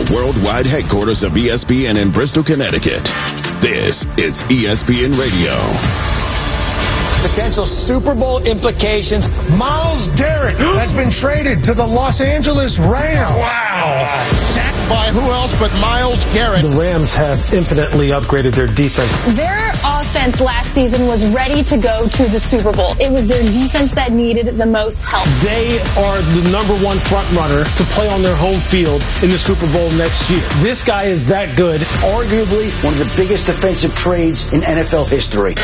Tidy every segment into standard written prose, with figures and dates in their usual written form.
the worldwide headquarters of ESPN in Bristol, Connecticut. This is ESPN Radio. Potential Super Bowl implications. Myles Garrett has been traded to the Los Angeles Rams. Wow. Sacked by who else but Myles Garrett. The Rams have infinitely upgraded their defense. Their offense last season was ready to go to the Super Bowl. It was their defense that needed the most help. They are the #1 front runner to play on their home field in the Super Bowl next year. This guy is that good. Arguably one of the biggest defensive trades in NFL history.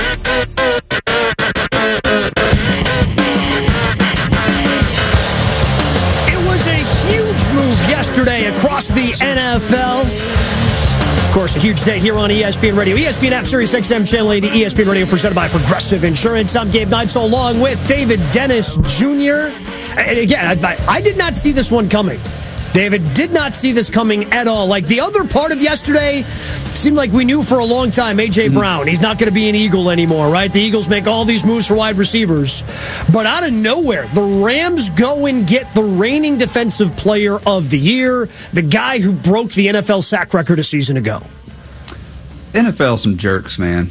Yesterday across the NFL. Of course, a huge day here on ESPN Radio. ESPN app, Sirius XM, Channel 80, ESPN Radio, presented by Progressive Insurance. I'm Gabe Neitzel along with David Dennis Jr. And again, I did not see this one coming. David did not see this coming at all. Like, the other part of yesterday seemed like we knew for a long time A.J. Brown, he's not going to be an Eagle anymore, right? The Eagles make all these moves for wide receivers. But out of nowhere, the Rams go and get the reigning Defensive Player of the Year, the guy who broke the NFL sack record a season ago. NFL some jerks, man.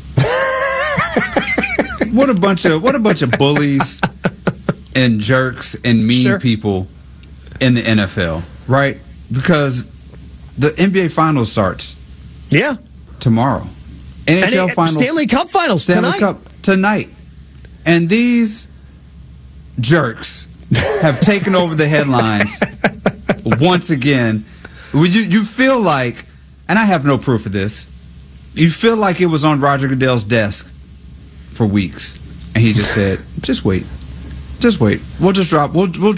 What a bunch of bullies and jerks and mean people in the NFL, right? Because the NBA Finals starts tomorrow. NHL Finals. Stanley Cup Finals Stanley Cup tonight. And these jerks have taken over the headlines once again. You feel like, and I have no proof of this, you feel like it was on Roger Goodell's desk for weeks. And he just said, just wait. Just wait. We'll drop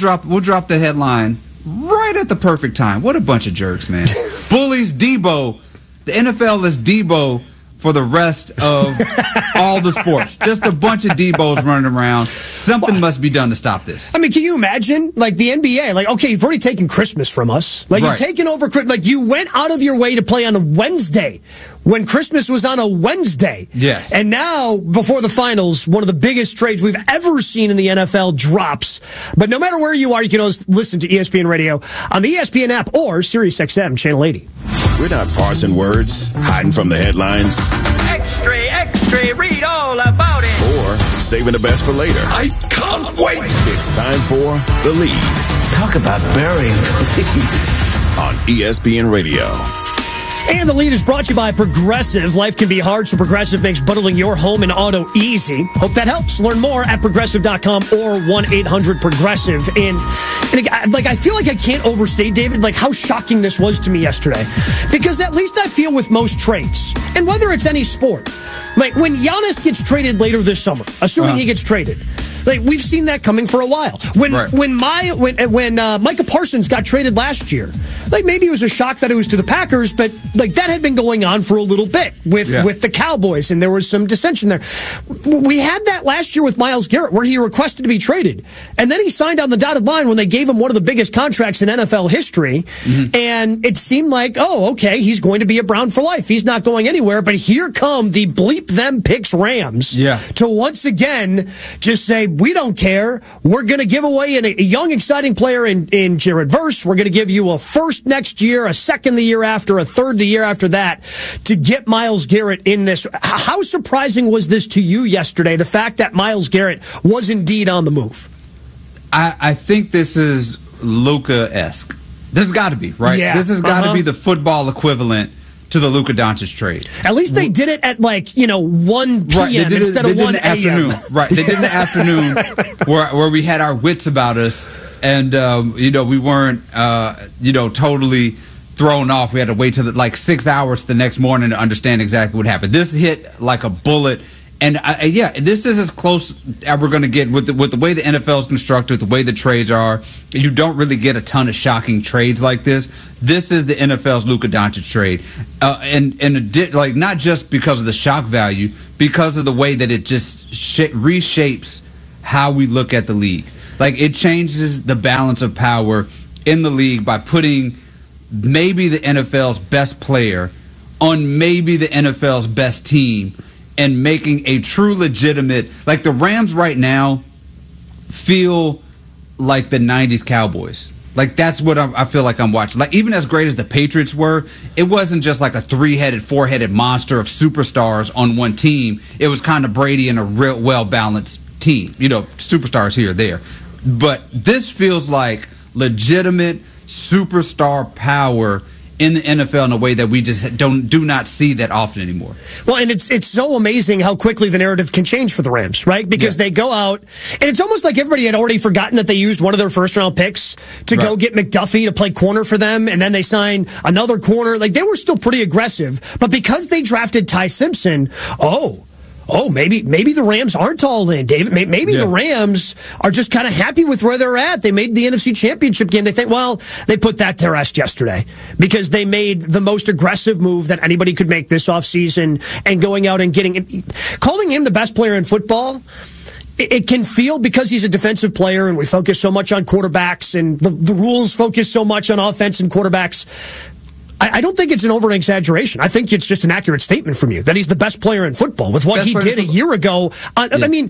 the headline right at the perfect time. What a bunch of jerks, man. Bullies, Debo. The NFL is Debo for the rest of all the sports. Just a bunch of Debos running around. Something must be done to stop this. I mean, can you imagine? Like, the NBA, like, okay, you've already taken Christmas from us. Like, you've taken over, like, you went out of your way to play on a Wednesday when Christmas was on a Wednesday. Yes. And now, before the finals, one of the biggest trades we've ever seen in the NFL drops. But no matter where you are, you can always listen to ESPN Radio on the ESPN app or Sirius XM Channel 80. We're not parsing words, hiding from the headlines. Extra, extra, read all about it. Or saving the best for later. I can't wait. It's time for The Lead. Talk about burying the lead. On ESPN Radio. And The Lead is brought to you by Progressive. Life can be hard, so Progressive makes bundling your home and auto easy. Hope that helps. Learn more at Progressive.com or 1-800-PROGRESSIVE. And like, I feel like I can't overstate, David, like how shocking this was to me yesterday. Because at least I feel with most trades, and whether it's any sport, like when Giannis gets traded later this summer, assuming he gets traded, like we've seen that coming for a while. When Micah Parsons got traded last year, like maybe it was a shock that it was to the Packers, but like that had been going on for a little bit with the Cowboys, and there was some dissension there. We had that last year with Myles Garrett, where he requested to be traded, and then he signed on the dotted line when they gave him one of the biggest contracts in NFL history, and it seemed like, oh, okay, he's going to be a Brown for life. He's not going anywhere. But here come the bleep them picks Rams to once again just say, we don't care. We're going to give away a young, exciting player in Jared Verse. We're going to give you a first next year, a second the year after, a third the year after that, to get Myles Garrett in this. How surprising was this to you yesterday, the fact that Myles Garrett was indeed on the move? I think this is Luka-esque. This has got to be, right? Yeah. This has got to be the football equivalent to the Luka Doncic trade. At least they did it at 1 p.m. instead of 1 a.m. Right, they did in the afternoon where we had our wits about us, and we weren't totally thrown off. We had to wait till 6 hours the next morning to understand exactly what happened. This hit like a bullet. And this is as close as we're going to get with the way the NFL is constructed, the way the trades are. You don't really get a ton of shocking trades like this. This is the NFL's Luka Doncic trade, and not just because of the shock value, because of the way that it just reshapes how we look at the league. Like, it changes the balance of power in the league by putting maybe the NFL's best player on maybe the NFL's best team, and making a true legitimate, the Rams right now feel like the 90s Cowboys. Like, that's what I feel like I'm watching. Like, even as great as the Patriots were, it wasn't just like a 3-headed, 4-headed monster of superstars on one team. It was kind of Brady and a real well-balanced team. You know, superstars here or there. But this feels like legitimate superstar power in the NFL in a way that we just do not see that often anymore. Well, and it's so amazing how quickly the narrative can change for the Rams, right? Because they go out, and it's almost like everybody had already forgotten that they used one of their first-round picks to go get McDuffie to play corner for them, and then they signed another corner. Like, they were still pretty aggressive, but because they drafted Ty Simpson, maybe the Rams aren't all in, David. Maybe the Rams are just kind of happy with where they're at. They made the NFC Championship game. They think, well, they put that to rest yesterday because they made the most aggressive move that anybody could make this offseason, and going out and calling him the best player in football. It can feel, because he's a defensive player and we focus so much on quarterbacks and the rules focus so much on offense and quarterbacks. I don't think it's an over-exaggeration. I think it's just an accurate statement from you that he's the best player in football with what he did a year ago. I mean,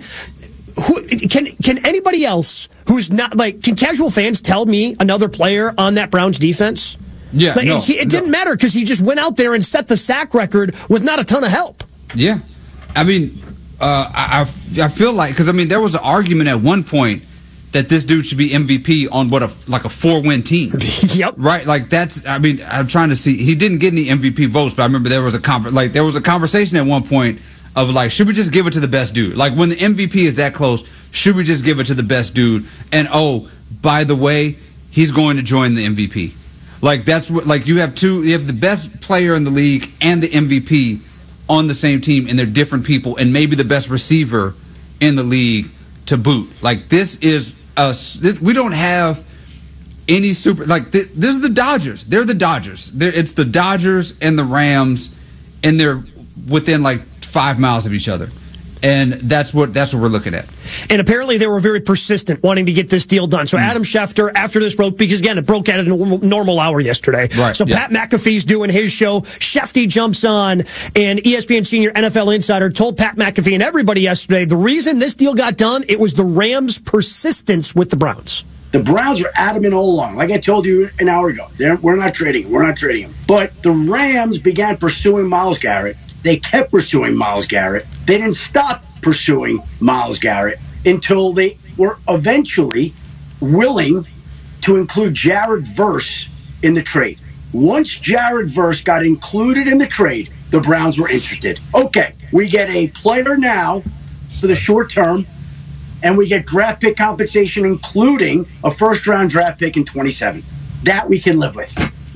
can anybody else who's not, like, can casual fans tell me another player on that Browns defense? Yeah, like, it didn't matter because he just went out there and set the sack record with not a ton of help. Yeah. I mean, I feel like, because, I mean, there was an argument at one point that this dude should be MVP on a 4-win team. Yep. Right? Like, that's, I mean, I'm trying to see. He didn't get any MVP votes, but I remember there was a conversation at one point of, like, should we just give it to the best dude? Like, when the MVP is that close, should we just give it to the best dude? And, oh, by the way, he's going to join the MVP. Like, that's what, like, you have the best player in the league and the MVP on the same team, and they're different people, and maybe the best receiver in the league to boot. Like, this is we don't have any super, like, this is the Dodgers. They're the Dodgers. It's the Dodgers and the Rams, and they're within like 5 miles of each other. And that's what we're looking at. And apparently they were very persistent wanting to get this deal done. So Adam Schefter, after this broke, because again, it broke at a normal hour yesterday. Right, so Pat McAfee's doing his show. Shefty jumps on, and ESPN senior NFL insider told Pat McAfee and everybody yesterday the reason this deal got done, it was the Rams' persistence with the Browns. The Browns are adamant all along. Like I told you an hour ago, we're not trading him. We're not trading him. But the Rams began pursuing Myles Garrett. They kept pursuing Myles Garrett. They didn't stop pursuing Myles Garrett until they were eventually willing to include Jared Verse in the trade. Once Jared Verse got included in the trade, the Browns were interested. Okay, we get a player now for the short term, and we get draft pick compensation, including a first-round draft pick in 27. That we can live with.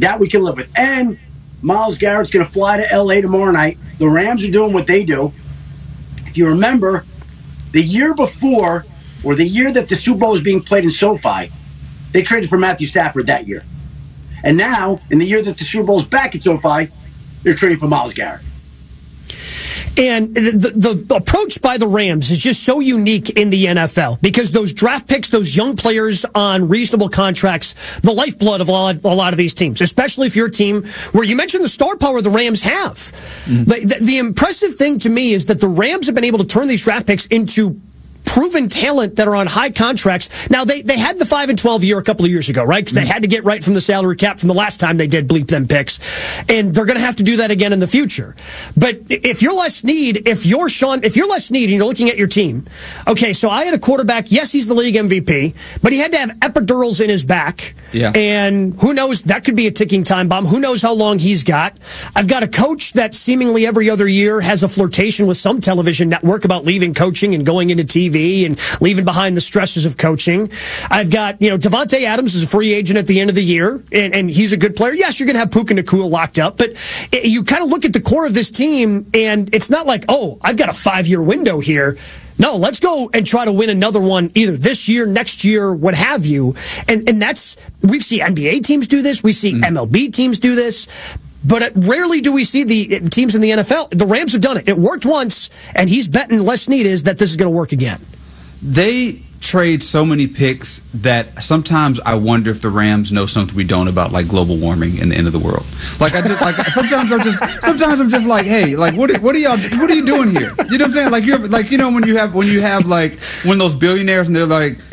And Myles Garrett's going to fly to L.A. tomorrow night. The Rams are doing what they do. If you remember, the year before, or the year that the Super Bowl was being played in SoFi, they traded for Matthew Stafford that year. And now, in the year that the Super Bowl's back at SoFi, they're trading for Myles Garrett. And the approach by the Rams is just so unique in the NFL because those draft picks, those young players on reasonable contracts, the lifeblood of a lot of these teams, especially if you're a team where you mentioned the star power the Rams have. The impressive thing to me is that the Rams have been able to turn these draft picks into proven talent that are on high contracts. Now, they had the 5 and 12 year a couple of years ago, right? Because they had to get right from the salary cap from the last time they did bleep them picks. And they're going to have to do that again in the future. But if you're Les Snead, if you're Les Snead and you're looking at your team, okay, so I had a quarterback, yes, he's the league MVP, but he had to have epidurals in his back. Yeah. And who knows, that could be a ticking time bomb. Who knows how long he's got. I've got a coach that seemingly every other year has a flirtation with some television network about leaving coaching and going into TV and leaving behind the stresses of coaching. I've got, Devontae Adams is a free agent at the end of the year, and he's a good player. Yes, you're going to have Puka Nacua locked up, but you kind of look at the core of this team, and it's not like, oh, I've got a 5-year window here. No, let's go and try to win another one either this year, next year, what have you. And that's, we see NBA teams do this. We see MLB teams do this. But rarely do we see the teams in the NFL. The Rams have done it. It worked once, and he's betting Les Snead is that this is going to work again. They trade so many picks that sometimes I wonder if the Rams know something we don't about, like, global warming and the end of the world. Like, sometimes I'm just like, hey, like, what are you doing here? You know what I'm saying? Like, when you have like when those billionaires and they're like,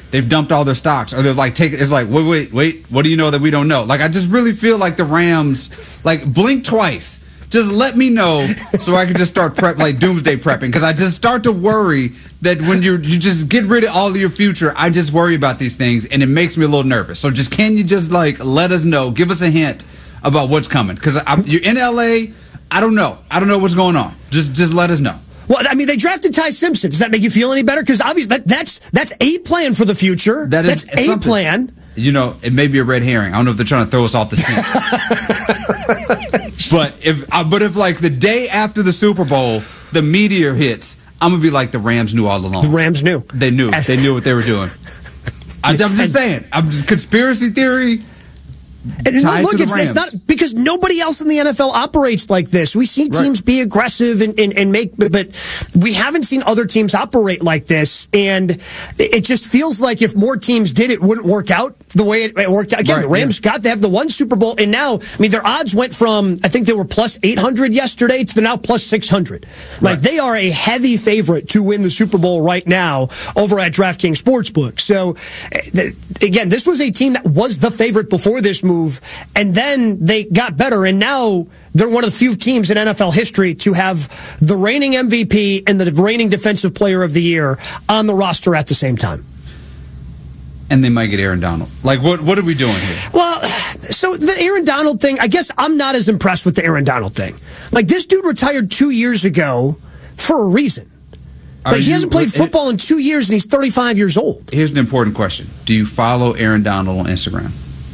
they've dumped all their stocks, or they're like it's like wait, what do you know that we don't know? Like, I just really feel like the Rams, like, blink twice. Just let me know so I can just start doomsday prepping, because I just start to worry that when you just get rid of all of your future, I just worry about these things, and it makes me a little nervous. So just can you just let us know, give us a hint about what's coming? Because you're in LA, I don't know what's going on. Just let us know. Well, I mean, they drafted Ty Simpson. Does that make you feel any better? Because obviously that's a plan for the future. That's a plan. You know, it may be a red herring. I don't know if they're trying to throw us off the scent. but if like the day after the Super Bowl, the meteor hits, I'm gonna be like, the Rams knew all along. The Rams knew. They knew. They knew what they were doing. I'm just saying. I'm just conspiracy theory. And look, it's not because nobody else in the NFL operates like this. We see teams be aggressive and make, but we haven't seen other teams operate like this. And it just feels like if more teams did, it wouldn't work out the way it worked out. Again, the Rams got to have the one Super Bowl, and now, I mean, their odds went from, I think they were plus 800 yesterday to now plus 600. Like, they are a heavy favorite to win the Super Bowl right now over at DraftKings Sportsbook. So, again, this was a team that was the favorite before this move, and then they got better, and now they're one of the few teams in NFL history to have the reigning MVP and the reigning Defensive Player of the Year on the roster at the same time. And they might get Aaron Donald. Like, what are we doing here? Well, so the Aaron Donald thing, I guess I'm not as impressed with the Aaron Donald thing. Like, this dude retired 2 years ago for a reason. Like, he hasn't played football in 2 years, and he's 35 years old. Here's an important question. Do you follow Aaron Donald on Instagram?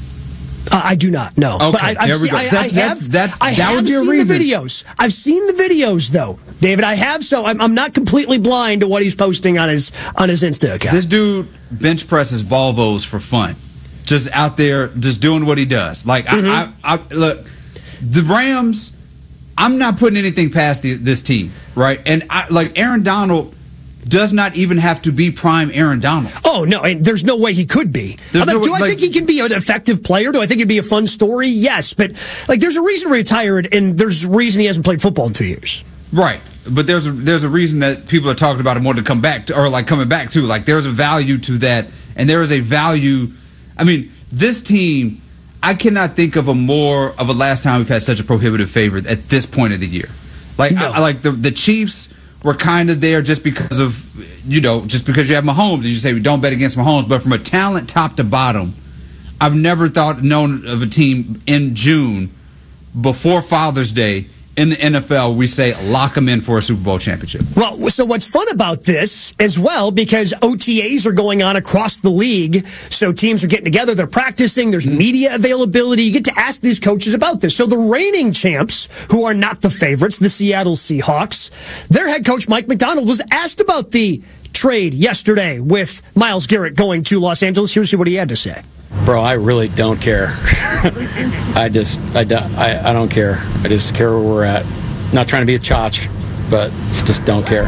I do not, no. Okay, but there we go. That would be a reason. The videos. I've seen the videos, though, David. I have, so I'm not completely blind to what he's posting on his Insta account. This dude bench presses Volvos for fun, just out there, just doing what he does. Like, I look, the Rams, I'm not putting anything past this team, right? And Aaron Donald does not even have to be prime Aaron Donald. Oh, no, and there's no way he could be. Do I think he can be an effective player? Do I think it'd be a fun story? Yes, but there's a reason he retired, and there's a reason he hasn't played football in 2 years. Right, but there's a reason that people are talking about him wanting to come back to, or coming back to. Like, there's a value to that, and there is a value. I mean, this team, I cannot think of a last time we've had such a prohibitive favorite at this point of the year. Like, no. The Chiefs were kind of there just because of, just because you have Mahomes, and you say we don't bet against Mahomes. But from a talent top to bottom, I've never known of a team in June before Father's Day in the NFL, we say lock them in for a Super Bowl championship. Well, so what's fun about this as well, because OTAs are going on across the league, so teams are getting together, they're practicing, there's media availability, you get to ask these coaches about this. So the reigning champs, who are not the favorites, the Seattle Seahawks, their head coach Mike Macdonald was asked about the trade yesterday with Myles Garrett going to Los Angeles. Here's what he had to say. Bro, I really don't care. I don't care. I just care where we're at. Not trying to be a chotch, but just don't care.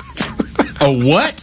A what?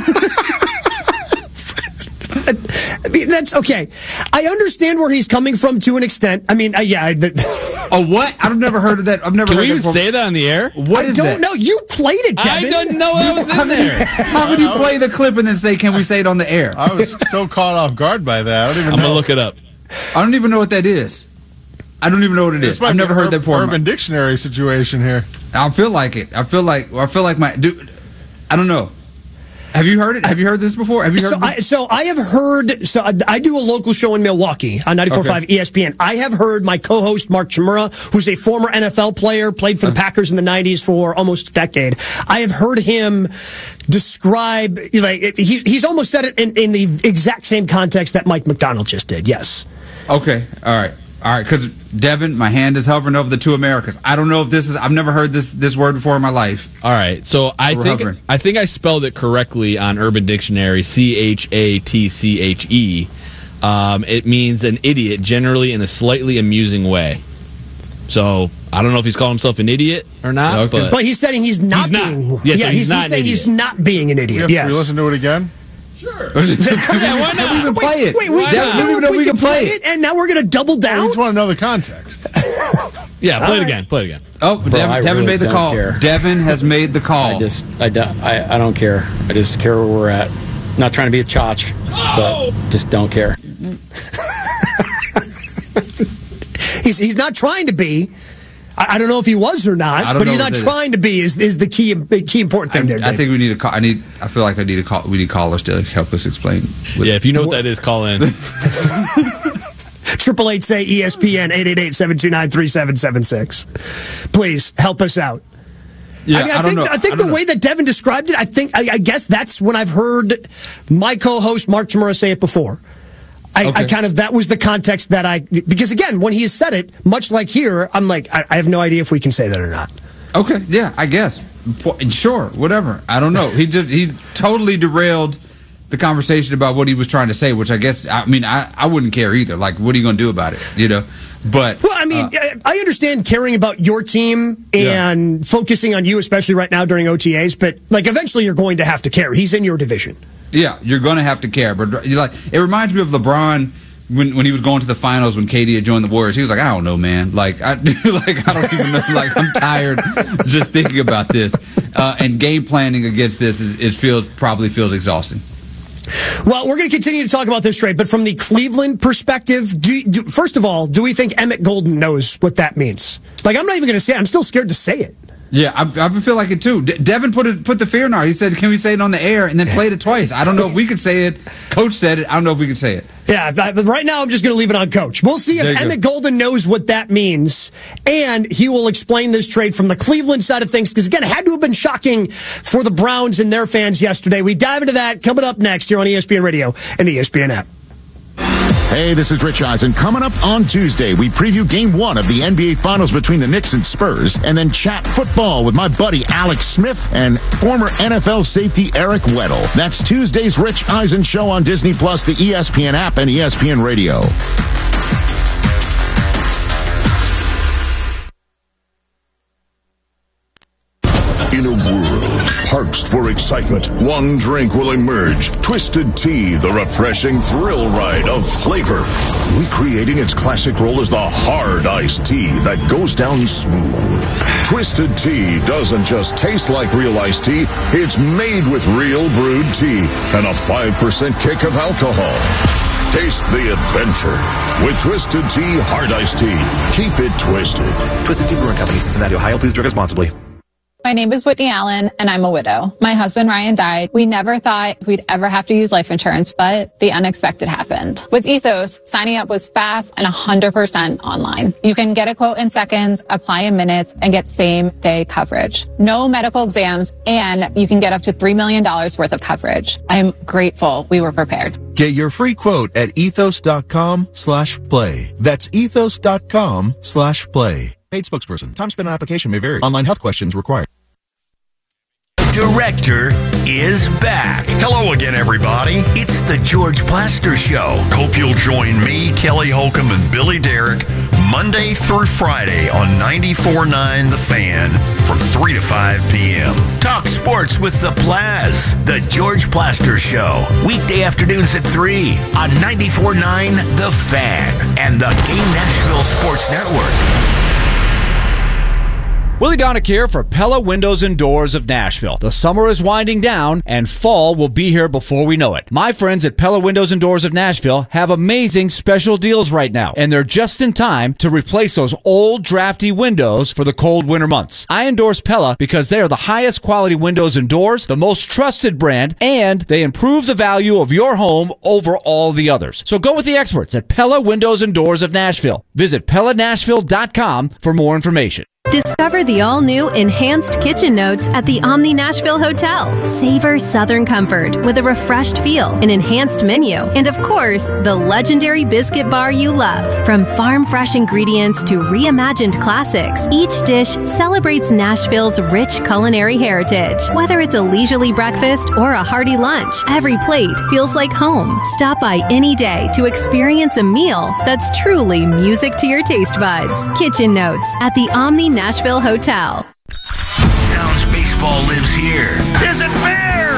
I mean, that's okay. I understand where he's coming from to an extent. I mean, yeah. A what? I've never heard of that. I've never Can heard we that even say that on the air? What is that? I don't know. You played it, Devin. I didn't know that was in there. How could you play the clip and then say, can we say it on the air? I was so caught off guard by that. I'm going to look it up. I don't even know what that is. I don't even know what it is. I've never heard that before. Urban Dictionary situation here. I feel like it. I feel like my dude. I don't know. Have you heard it? Have you heard this before? Have you heard I have heard. So I do a local show in Milwaukee on 94.5 ESPN. I have heard my co-host Mark Chmura, who's a former NFL player, played for the Packers in the 90s for almost a decade. I have heard him describe, he's almost said it in the exact same context that Mike Macdonald just did. Yes. Okay. All right. Because Devin, my hand is hovering over the two Americas. I don't know if this is. I've never heard this word before in my life. All right, so I think I spelled it correctly on Urban Dictionary. CHATCHE. It means an idiot, generally in a slightly amusing way. So I don't know if he's calling himself an idiot or not. Okay. But he's saying he's not being. Yeah, so he's not saying he's not being an idiot. Can we listen to it again? Sure. Yeah, why not? We even play it. Wait, we don't even know we can play it, and now we're going to double down? I just want to know the context. Yeah, play it again. Play it again. Oh, Devin made the call. Devin has made the call. I don't care. I just care where we're at. Not trying to be a chotch, but just don't care. He's not trying to be. I don't know if he was or not, but he's not trying to be is the key important thing there. I think we need to call. I feel like I need to call. We need callers to help us explain. If you know what that is, call in. 888 say ESPN 888-729-3776. Please help us out. Yeah, I think the way that Devin described it, I guess that's when I've heard my co-host Mark Chmura say it before. That was the context because again, when he has said it, much like here, I'm like, I have no idea if we can say that or not. Okay, yeah, I guess. Sure, whatever. I don't know. He totally derailed the conversation about what he was trying to say, which I guess, I wouldn't care either. Like, what are you going to do about it, But I understand caring about your team and focusing on you, especially right now during OTAs, but eventually you're going to have to care. He's in your division. Yeah, you're going to have to care. But it reminds me of LeBron when he was going to the finals when KD had joined the Warriors. He was like, I don't know, man. I don't even know. I'm tired just thinking about this. And game planning against this probably feels exhausting. Well, we're going to continue to talk about this trade, but from the Cleveland perspective, first of all, do we think Emmett Golden knows what that means? I'm not even going to say it. I'm still scared to say it. Yeah, I feel like it too. Devin put the fear in our. He said, "Can we say it on the air?" And then played it twice. I don't know if we could say it. Coach said it. I don't know if we could say it. Yeah, but right now I'm just going to leave it on Coach. We'll see if Emmett Golden knows what that means, and he will explain this trade from the Cleveland side of things. Because again, it had to have been shocking for the Browns and their fans yesterday. We dive into that coming up next here on ESPN Radio and the ESPN app. Hey, this is Rich Eisen. Coming up on Tuesday, we preview Game 1 of the NBA Finals between the Knicks and Spurs, and then chat football with my buddy Alex Smith and former NFL safety Eric Weddle. That's Tuesday's Rich Eisen Show on Disney+, the ESPN app, and ESPN Radio. In a world parched for excitement, one drink will emerge. Twisted Tea, the refreshing thrill ride of flavor. Recreating its classic role as the hard iced tea that goes down smooth. Twisted Tea doesn't just taste like real iced tea, it's made with real brewed tea and a 5% kick of alcohol. Taste the adventure with Twisted Tea Hard Iced Tea. Keep it twisted. Twisted Tea Brewing Company, Cincinnati, Ohio. Please drink responsibly. My name is Whitney Allen, and I'm a widow. My husband, Ryan, died. We never thought we'd ever have to use life insurance, but the unexpected happened. With Ethos, signing up was fast and 100% online. You can get a quote in seconds, apply in minutes, and get same-day coverage. No medical exams, and you can get up to $3 million worth of coverage. I'm grateful we were prepared. Get your free quote at ethos.com/play. That's ethos.com/play. Paid spokesperson. Time spent on application may vary. Online health questions required. Director is back. Hello again, everybody. It's the George Plaster Show. Hope you'll join me, Kelly Holcomb, and Billy Derrick Monday through Friday on 94.9 The Fan from 3 to 5 p.m. Talk sports with the Plaz. The George Plaster Show. Weekday afternoons at 3 on 94.9 The Fan and the Game Nashville Sports Network. Willie Donick here for Pella Windows and Doors of Nashville. The summer is winding down, and fall will be here before we know it. My friends at Pella Windows and Doors of Nashville have amazing special deals right now, and they're just in time to replace those old, drafty windows for the cold winter months. I endorse Pella because they are the highest quality windows and doors, the most trusted brand, and they improve the value of your home over all the others. So go with the experts at Pella Windows and Doors of Nashville. Visit PellaNashville.com for more information. Discover the all-new Enhanced Kitchen Notes at the Omni Nashville Hotel. Savor Southern comfort with a refreshed feel, an enhanced menu, and of course, the legendary biscuit bar you love. From farm-fresh ingredients to reimagined classics, each dish celebrates Nashville's rich culinary heritage. Whether it's a leisurely breakfast or a hearty lunch, every plate feels like home. Stop by any day to experience a meal that's truly music to your taste buds. Kitchen Notes at the Omni Nashville Hotel. Sounds baseball lives here. Is it fair?